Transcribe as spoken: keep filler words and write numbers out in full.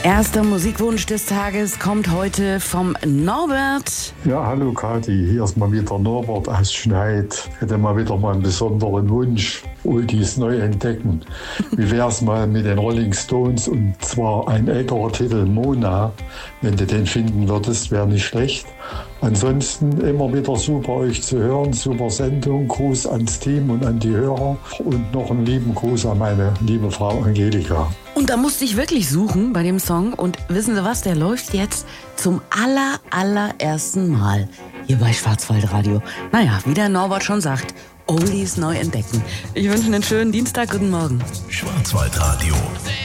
Erster Musikwunsch des Tages kommt heute vom Norbert. Ja, hallo Kathi, hier ist mal wieder Norbert aus Schneid. Ich hätte mal wieder mal einen besonderen Wunsch, Oldies neu entdecken. Wie wär's mal mit den Rolling Stones, und zwar ein älterer Titel, Mona. Wenn du den finden würdest, wäre nicht schlecht. Ansonsten immer wieder super, euch zu hören, super Sendung. Gruß ans Team und an die Hörer und noch einen lieben Gruß an meine liebe Frau Angelika. Und da musste ich wirklich suchen bei dem Song. Und wissen Sie was, der läuft jetzt zum aller, allerersten Mal hier bei Schwarzwaldradio. Naja, wie der Norbert schon sagt, Oldies neu entdecken. Ich wünsche einen schönen Dienstag, guten Morgen. Schwarzwaldradio.